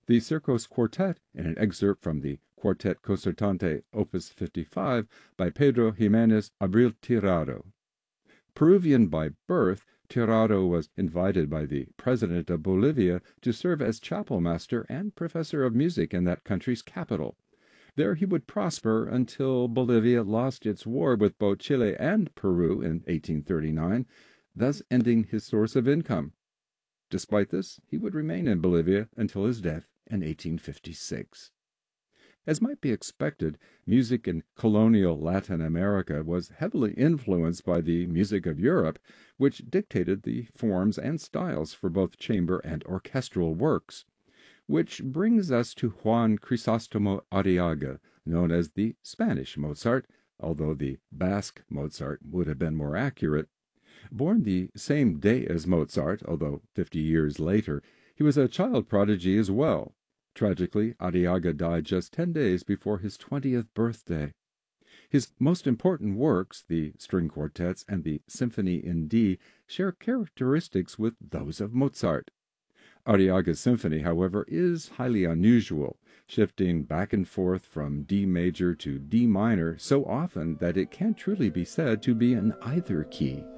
The Circos Quartet, in an excerpt from the Quartet Concertante Opus 55 by Pedro Jimenez Abril Tirado. Peruvian by birth, Tirado was invited by the president of Bolivia to serve as chapel master and professor of music in that country's capital. There he would prosper until Bolivia lost its war with both Chile and Peru in 1839, thus ending his source of income. Despite this, he would remain in Bolivia until his death in 1856. As might be expected, music in colonial Latin America was heavily influenced by the music of Europe, which dictated the forms and styles for both chamber and orchestral works. Which brings us to Juan Crisostomo Arriaga, known as the Spanish Mozart, although the Basque Mozart would have been more accurate. Born the same day as Mozart, although 50 years later, he was a child prodigy as well. Tragically, Arriaga died just 10 days before his 20th birthday. His most important works, the string quartets and the Symphony in D, share characteristics with those of Mozart. Arriaga's symphony, however, is highly unusual, shifting back and forth from D major to D minor so often that it can't truly be said to be in either key.